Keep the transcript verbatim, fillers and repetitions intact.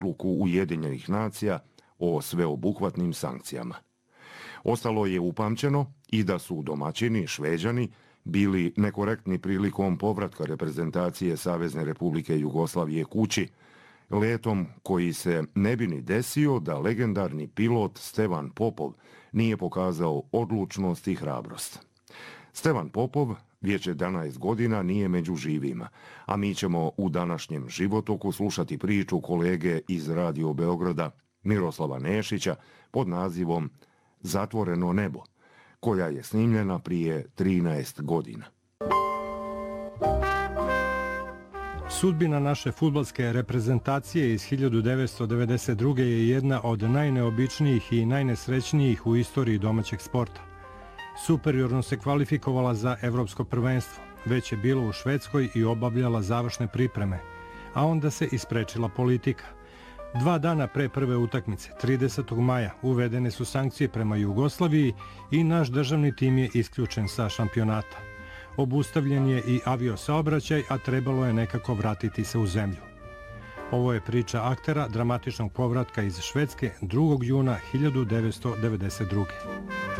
odluku Ujedinjenih nacija o sveobuhvatnim sankcijama. Ostalo je upamćeno i da su domaćini, Šveđani, bili nekorektni prilikom povratka reprezentacije Savezne Republike Jugoslavije kući, letom koji se ne bi ni desio da legendarni pilot Stevan Popov nije pokazao odlučnost i hrabrost. Stevan Popov već jedanaest godina nije među živima, a mi ćemo u današnjem životoku slušati priču kolege iz Radio Beograda Miroslava Nešića pod nazivom Zatvoreno nebo, koja je snimljena prije trinaest godina. Sudbina naše fudbalske reprezentacije iz hiljadu devetsto devedeset druge. je jedna od najneobičnijih i najnesrećnijih u istoriji domaćeg sporta. Superiorno se kvalifikovala za evropsko prvenstvo, već je bilo u Švedskoj i obavljala završne pripreme, a onda se isprečila politika. Dva dana pre prve utakmice, tridesetog maja, uvedene su sankcije prema Jugoslaviji i naš državni tim je isključen sa šampionata. Obustavljen je i aviosaobraćaj, a trebalo je nekako vratiti se u zemlju. Ovo je priča aktera dramatičnog povratka iz Švedske drugog juna hiljadu devetsto devedeset druge.